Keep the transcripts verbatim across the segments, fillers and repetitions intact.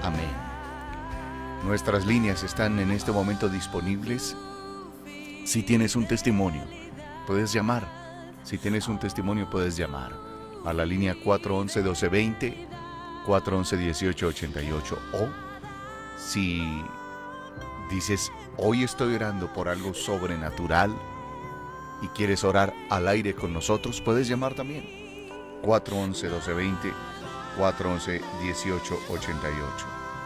Amén. Nuestras líneas están en este momento disponibles. Si tienes un testimonio, puedes llamar. Si tienes un testimonio, puedes llamar a la línea cuatro once, doce veinte, cuatro once, dieciocho ochenta y ocho. O si dices, hoy estoy orando por algo sobrenatural y quieres orar al aire con nosotros, puedes llamar también. cuatro once, doce veinte, cuatro once, dieciocho ochenta y ocho.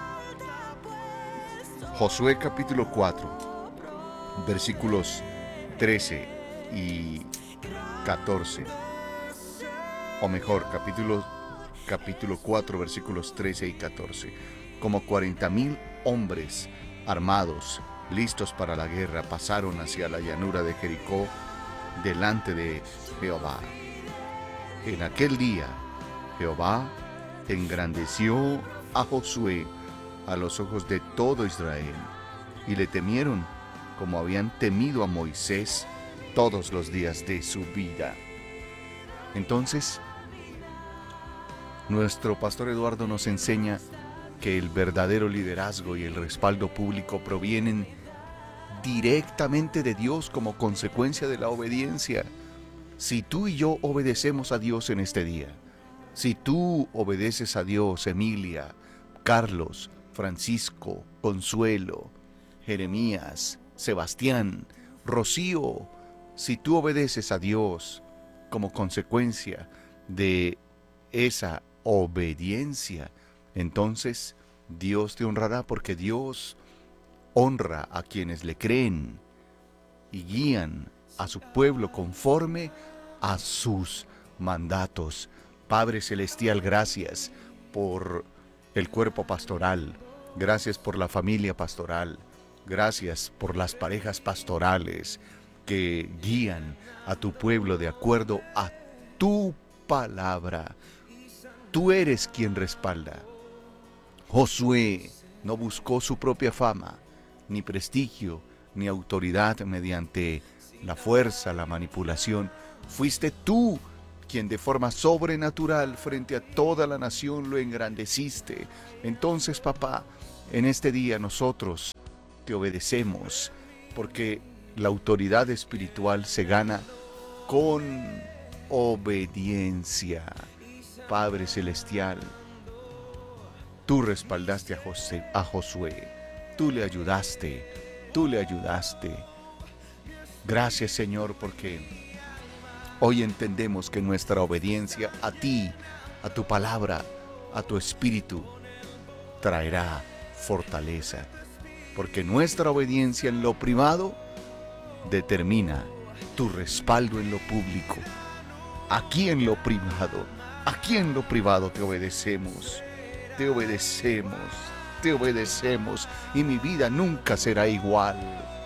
Josué capítulo cuatro, versículos trece y catorce. O mejor, capítulo, capítulo cuatro, versículos trece y catorce. Como cuarenta mil hombres armados, listos para la guerra, pasaron hacia la llanura de Jericó delante de Jehová. En aquel día, Jehová engrandeció a Josué a los ojos de todo Israel, y le temieron como habían temido a Moisés todos los días de su vida. Entonces, nuestro pastor Eduardo nos enseña que el verdadero liderazgo y el respaldo público provienen directamente de Dios como consecuencia de la obediencia. Si tú y yo obedecemos a Dios en este día, si tú obedeces a Dios, Emilia, Carlos, Francisco, Consuelo, Jeremías, Sebastián, Rocío, si tú obedeces a Dios como consecuencia de esa obediencia, entonces Dios te honrará, porque Dios honra a quienes le creen y guían a su pueblo conforme a sus mandatos. Padre Celestial, gracias por el cuerpo pastoral, gracias por la familia pastoral, gracias por las parejas pastorales que guían a tu pueblo de acuerdo a tu palabra. Tú eres quien respalda. Josué no buscó su propia fama, ni prestigio, ni autoridad mediante la fuerza, la manipulación. Fuiste tú quien de forma sobrenatural frente a toda la nación lo engrandeciste. Entonces, papá, en este día nosotros te obedecemos, porque la autoridad espiritual se gana con obediencia. Padre Celestial, tú respaldaste a, José, a Josué, tú le ayudaste, tú le ayudaste. Gracias, Señor, porque hoy entendemos que nuestra obediencia a ti, a tu palabra, a tu espíritu, traerá fortaleza, porque nuestra obediencia en lo privado determina tu respaldo en lo público. Aquí en lo privado, aquí en lo privado te obedecemos, te obedecemos, te obedecemos, y mi vida nunca será igual.